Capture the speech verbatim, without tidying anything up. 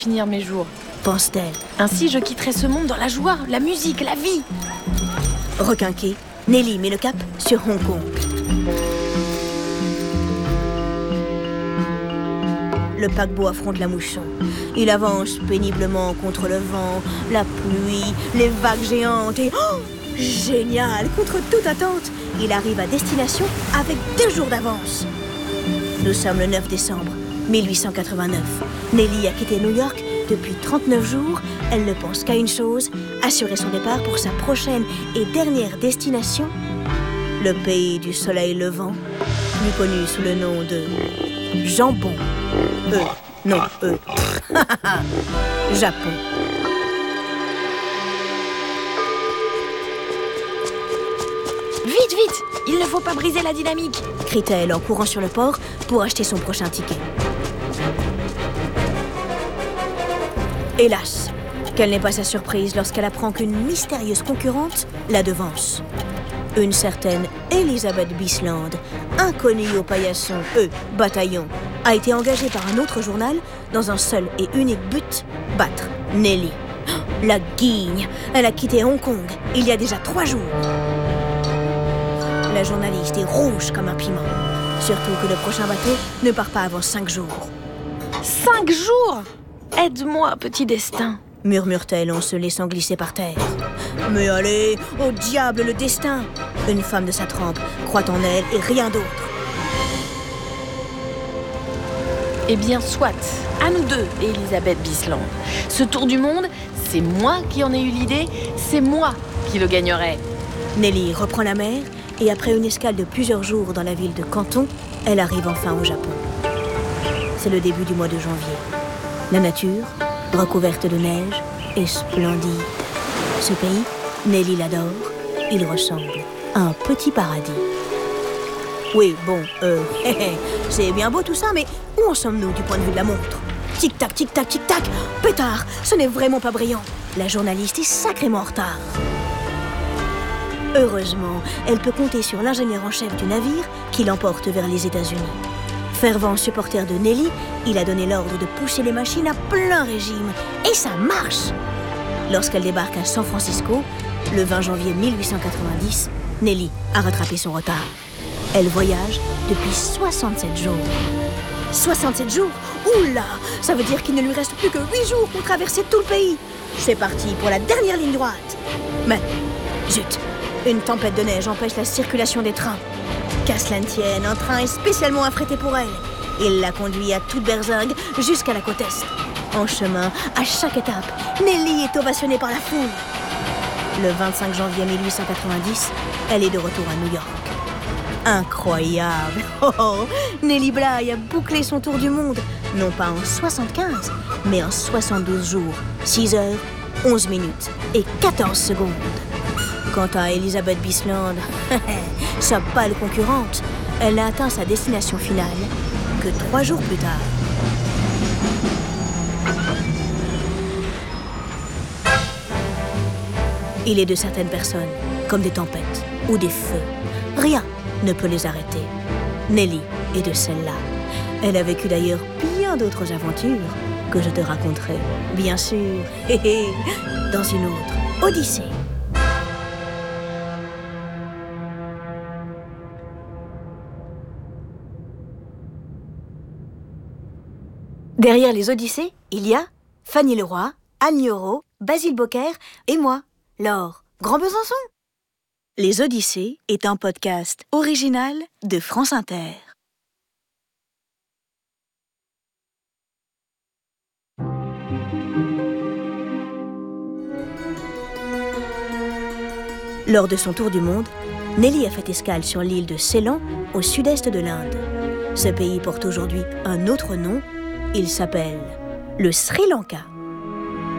finir mes jours, pense-t-elle. Ainsi, je quitterai ce monde dans la joie, la musique, la vie. Requinquée, Nelly met le cap sur Hong Kong. Le paquebot affronte la mousson. Il avance péniblement contre le vent, la pluie, les vagues géantes et... Oh, génial! Contre toute attente, il arrive à destination avec deux jours d'avance. Nous sommes le neuf décembre mille huit cent quatre-vingt-neuf. Nelly a quitté New York depuis trente-neuf jours. Elle ne pense qu'à une chose, assurer son départ pour sa prochaine et dernière destination, le pays du soleil levant, plus connu sous le nom de jambon. Euh, non, euh. Japon. Vite, vite! Il ne faut pas briser la dynamique! Crie-t-elle en courant sur le port pour acheter son prochain ticket. Hélas, quelle n'est pas sa surprise lorsqu'elle apprend qu'une mystérieuse concurrente la devance. Une certaine Elizabeth Bisland, inconnue au paillasson, eux, bataillon, a été engagée par un autre journal dans un seul et unique but, battre Nelly. La guigne, elle a quitté Hong Kong il y a déjà trois jours. La journaliste est rouge comme un piment, surtout que le prochain bateau ne part pas avant cinq jours. Cinq jours? Aide-moi, petit destin, murmure-t-elle en se laissant glisser par terre. Mais allez, au diable le destin! Une femme de sa trempe croit en elle et rien d'autre. Eh bien, soit, à nous deux, Elizabeth Bisland. Ce tour du monde, c'est moi qui en ai eu l'idée, c'est moi qui le gagnerai. Nelly reprend la mer et après une escale de plusieurs jours dans la ville de Canton, elle arrive enfin au Japon. C'est le début du mois de janvier. La nature, recouverte de neige, est splendide. Ce pays, Nelly l'adore, il ressemble à un petit paradis. Oui, bon, euh, c'est bien beau tout ça, mais où en sommes-nous du point de vue de la montre? Tic-tac, tic-tac, tic-tac, pétard, ce n'est vraiment pas brillant. La journaliste est sacrément en retard. Heureusement, elle peut compter sur l'ingénieur en chef du navire qui l'emporte vers les États-Unis. Fervent supporter de Nelly, il a donné l'ordre de pousser les machines à plein régime. Et ça marche! Lorsqu'elle débarque à San Francisco, le vingt janvier mille huit cent quatre-vingt-dix, Nelly a rattrapé son retard. Elle voyage depuis soixante-sept jours. soixante-sept jours? Oula! Ça veut dire qu'il ne lui reste plus que huit jours pour traverser tout le pays. C'est parti pour la dernière ligne droite. Mais, zut! Une tempête de neige empêche la circulation des trains. Qu'à cela ne tienne, un train est spécialement affrété pour elle. Il la conduit à toute berzingue jusqu'à la côte Est. En chemin, à chaque étape, Nelly est ovationnée par la foule. Le vingt-cinq janvier mille huit cent quatre-vingt-dix, elle est de retour à New York. Incroyable! Oh, oh, Nelly Bly a bouclé son tour du monde, non pas en soixante-quinze, mais en soixante-douze jours, six heures, onze minutes et quatorze secondes. Quant à Elizabeth Bisland, sa pâle concurrente, elle n'a atteint sa destination finale que trois jours plus tard. Il est de certaines personnes, comme des tempêtes ou des feux. Rien ne peut les arrêter. Nelly est de celle-là. Elle a vécu d'ailleurs bien d'autres aventures que je te raconterai, bien sûr, dans une autre Odyssée. Derrière les Odyssées, il y a Fanny Leroy, Anne Nioro, Basile Bocquer et moi, Laure Grand Besançon. Les Odyssées est un podcast original de France Inter. Lors de son tour du monde, Nelly a fait escale sur l'île de Ceylan, au sud-est de l'Inde. Ce pays porte aujourd'hui un autre nom. Il s'appelle le Sri Lanka.